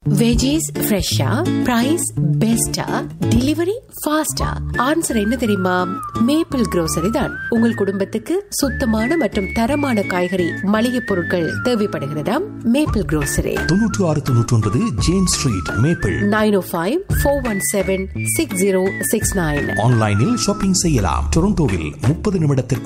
Veggies ஃப்ரெஷ்ஷா, price பெஸ்டா, delivery ஃபாஸ்டா? ஆன்சர் என்ன தெரியுமா? மேப்பிள் grocery தான். உங்கள் குடும்பத்துக்கு சுத்தமான மற்றும் தரமான காய்கறி மளிகை பொருட்கள் தேவைப்படுகிறதா? Maple grocery 9699 James street, maple. 905-417-6069. ஆன்லைனில் ஷாப்பிங் செய்யலாம். டொரண்டோவில் 30 நிமிடத்திற்கு